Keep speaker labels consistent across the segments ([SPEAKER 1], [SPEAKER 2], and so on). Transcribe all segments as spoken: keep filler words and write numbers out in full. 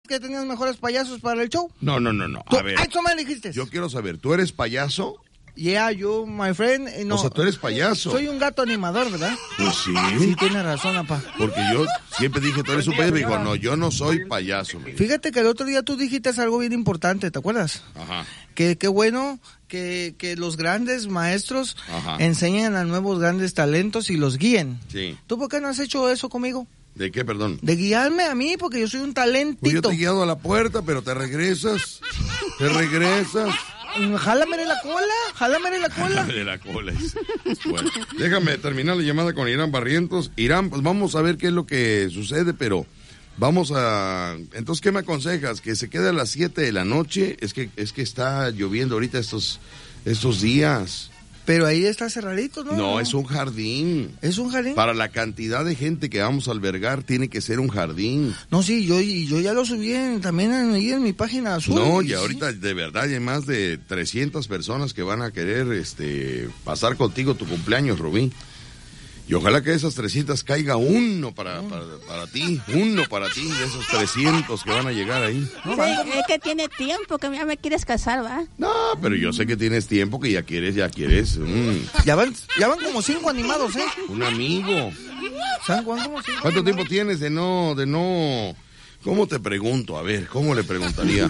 [SPEAKER 1] que tenías mejores payasos para el show.
[SPEAKER 2] No, no, no, no.
[SPEAKER 1] ¿Tú,
[SPEAKER 2] A ver.
[SPEAKER 1] Eso me dijiste.
[SPEAKER 2] Yo quiero saber, ¿tú eres payaso?
[SPEAKER 1] Yeah, you, my friend. Eh, no,
[SPEAKER 2] o sea, tú eres payaso.
[SPEAKER 1] Soy un gato animador, ¿verdad?
[SPEAKER 2] Pues sí.
[SPEAKER 1] Sí, tienes razón, papá.
[SPEAKER 2] Porque yo siempre dije, tú eres un payaso. Y digo, no, yo no soy payaso. Me.
[SPEAKER 1] Fíjate que el otro día tú dijiste algo bien importante, ¿te acuerdas?
[SPEAKER 2] Ajá.
[SPEAKER 1] Que qué bueno que, que los grandes maestros
[SPEAKER 2] Ajá.
[SPEAKER 1] enseñen a nuevos grandes talentos y los guíen.
[SPEAKER 2] Sí.
[SPEAKER 1] ¿Tú por qué no has hecho eso conmigo?
[SPEAKER 2] ¿De qué, perdón?
[SPEAKER 1] De guiarme a mí, porque yo soy un talentito.
[SPEAKER 2] Pues yo te he guiado a la puerta, pero te regresas. Te regresas.
[SPEAKER 1] Jálame de la cola, jálame de la cola.
[SPEAKER 2] Jálame de la cola. Bueno, déjame terminar la llamada con Irán Barrientos. Irán, pues vamos a ver qué es lo que sucede, pero vamos a... Entonces, ¿qué me aconsejas? ¿Que se quede a las siete de la noche? Es que es que está lloviendo ahorita estos, estos días.
[SPEAKER 1] Pero ahí está cerradito, ¿no?
[SPEAKER 2] No, es un jardín.
[SPEAKER 1] ¿Es un jardín?
[SPEAKER 2] Para la cantidad de gente que vamos a albergar, tiene que ser un jardín.
[SPEAKER 1] No, sí, yo, yo ya lo subí en, también en, ahí en mi página azul.
[SPEAKER 2] No, y
[SPEAKER 1] sí.
[SPEAKER 2] ahorita de verdad hay más de trescientas personas que van a querer este pasar contigo tu cumpleaños, Rubí. Y ojalá que de esas trescientas caiga uno para, para, para ti, uno para ti, de esos trescientos que van a llegar ahí.
[SPEAKER 3] Sí, es que tiene tiempo, que ya me quieres casar, ¿va?
[SPEAKER 2] No, pero yo sé que tienes tiempo, que ya quieres, ya quieres. Mm.
[SPEAKER 1] Ya van, ya van como cinco animados, ¿eh?
[SPEAKER 2] Un amigo.
[SPEAKER 1] ¿Saben cuánto? Como cinco
[SPEAKER 2] ¿Cuánto
[SPEAKER 1] animados?
[SPEAKER 2] tiempo tienes de no, de no... ¿Cómo te pregunto? A ver, ¿cómo le preguntaría?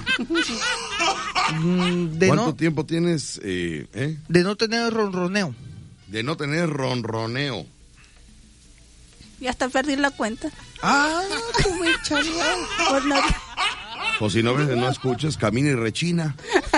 [SPEAKER 1] Mm, de
[SPEAKER 2] ¿Cuánto
[SPEAKER 1] no,
[SPEAKER 2] tiempo tienes, eh, eh?
[SPEAKER 1] de no tener ronroneo.
[SPEAKER 2] De no tener ronroneo.
[SPEAKER 3] Ya hasta perdí la cuenta.
[SPEAKER 1] Ah, tú me chaneas.
[SPEAKER 3] Pues no,
[SPEAKER 2] O si no ves, no escuchas, camina y rechina.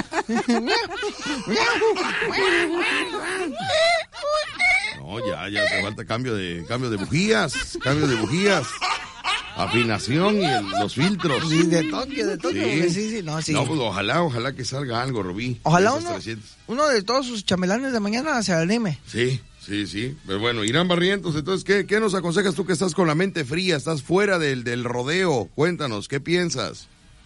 [SPEAKER 2] No, ya, ya te falta cambio de cambio de bujías, cambio de bujías, afinación y el- los filtros.
[SPEAKER 1] Sí, de toque, de toque.
[SPEAKER 2] Sí.
[SPEAKER 1] Sí, sí, no, sí.
[SPEAKER 2] No, pues ojalá, ojalá que salga algo, Rubí.
[SPEAKER 1] Ojalá
[SPEAKER 2] de esos
[SPEAKER 1] uno,
[SPEAKER 2] trescientos.
[SPEAKER 1] uno de todos sus chamelanes de mañana se anime.
[SPEAKER 2] Sí, sí, sí. Pero bueno, Irán Barrientos, entonces, ¿qué, qué nos aconsejas tú que estás con la mente fría, estás fuera del, del rodeo? Cuéntanos, ¿qué piensas?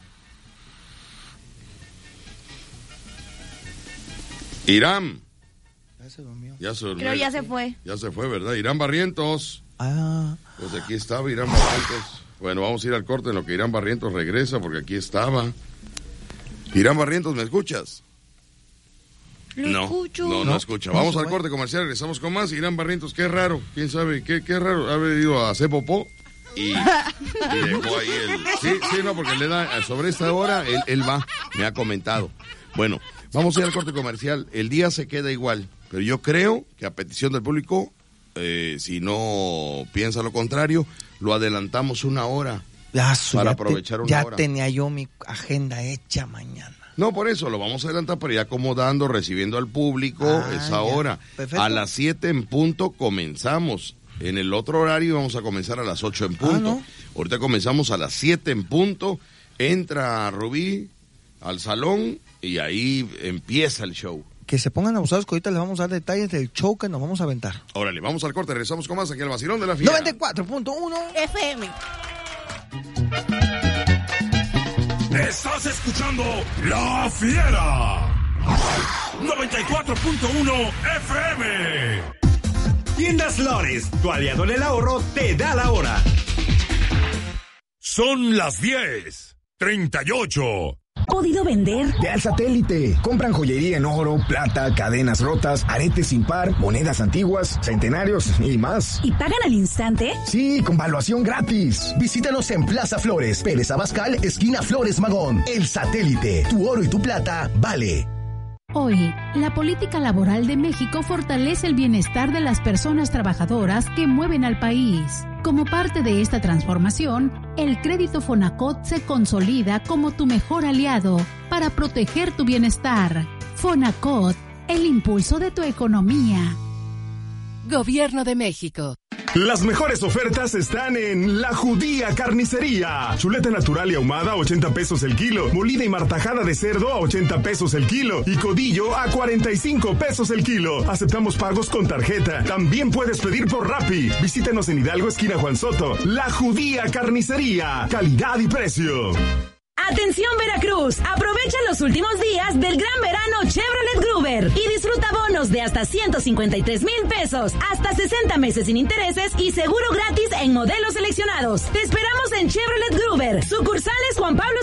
[SPEAKER 2] Irán.
[SPEAKER 1] Ya se durmió.
[SPEAKER 2] Ya se durmió.
[SPEAKER 3] creo ya se fue.
[SPEAKER 2] Ya se fue, ¿verdad? Irán Barrientos.
[SPEAKER 1] Ah,
[SPEAKER 2] Pues aquí estaba Irán Barrientos. Bueno, vamos a ir al corte en lo que Irán Barrientos regresa, porque aquí estaba. Irán Barrientos, ¿me escuchas?
[SPEAKER 3] Lo
[SPEAKER 2] no,
[SPEAKER 3] escucho.
[SPEAKER 2] no, no,
[SPEAKER 1] No,
[SPEAKER 2] escucha.
[SPEAKER 1] no
[SPEAKER 2] Vamos
[SPEAKER 1] se
[SPEAKER 2] al
[SPEAKER 1] fue.
[SPEAKER 2] corte comercial, regresamos con más. Irán Barrientos, qué raro. ¿Quién sabe? ¿Qué, qué raro? Ha venido a hacer popó y, y dejó ahí el... Sí, sí, no, porque le da... Sobre esta hora, él, él va, me ha comentado. Bueno, vamos a ir al corte comercial. El día se queda igual, pero yo creo que a petición del público, eh, si no piensa lo contrario, lo adelantamos una hora.
[SPEAKER 1] ya, su-
[SPEAKER 2] Para
[SPEAKER 1] ya te-
[SPEAKER 2] aprovechar una
[SPEAKER 1] ya
[SPEAKER 2] hora.
[SPEAKER 1] tenía yo mi agenda hecha mañana.
[SPEAKER 2] No, por eso lo vamos a adelantar para ir acomodando, recibiendo al público
[SPEAKER 1] Ah,
[SPEAKER 2] esa
[SPEAKER 1] ya.
[SPEAKER 2] hora.
[SPEAKER 1] Perfecto.
[SPEAKER 2] A las siete en punto comenzamos. En el otro horario vamos a comenzar a las ocho en punto.
[SPEAKER 1] Ah, ¿no?
[SPEAKER 2] Ahorita comenzamos a las siete en punto. Entra Rubí al salón y ahí empieza el show.
[SPEAKER 1] Que se pongan abusados, que ahorita les vamos a dar detalles del show que nos vamos a aventar.
[SPEAKER 2] Órale, vamos al corte, regresamos con más aquí al vacilón de la fiera.
[SPEAKER 1] noventa y cuatro punto uno.
[SPEAKER 3] F M.
[SPEAKER 4] Estás escuchando La Fiera. noventa y cuatro punto uno F M.
[SPEAKER 5] Tiendas Flores, tu aliado en el ahorro, te da la hora.
[SPEAKER 4] Son las diez treinta y ocho.
[SPEAKER 6] ¿Podido vender?
[SPEAKER 7] De Al Satélite. Compran joyería en oro, plata, cadenas rotas, aretes sin par, monedas antiguas, centenarios y más.
[SPEAKER 6] ¿Y pagan al instante?
[SPEAKER 7] Sí, con valuación gratis. Visítanos en Plaza Flores, Pérez Abascal, esquina Flores Magón. El Satélite. Tu oro y tu plata vale.
[SPEAKER 8] Hoy, la política laboral de México fortalece el bienestar de las personas trabajadoras que mueven al país. Como parte de esta transformación, el crédito Fonacot se consolida como tu mejor aliado para proteger tu bienestar. Fonacot, el impulso de tu economía.
[SPEAKER 9] Gobierno de México.
[SPEAKER 5] Las mejores ofertas están en La Judía Carnicería. Chuleta natural y ahumada a ochenta pesos el kilo. Molida y martajada de cerdo a ochenta pesos el kilo. Y codillo a cuarenta y cinco pesos el kilo. Aceptamos pagos con tarjeta. También puedes pedir por Rappi. Visítanos en Hidalgo, esquina Juan Soto. La Judía Carnicería. Calidad y precio.
[SPEAKER 6] ¡Atención Veracruz! Aprovecha los últimos días del gran verano Chevrolet Gruber y disfruta bonos de hasta ciento cincuenta y tres mil pesos, hasta sesenta meses sin intereses y seguro gratis en modelos seleccionados. Te esperamos en Chevrolet Gruber, sucursales Juan Pablo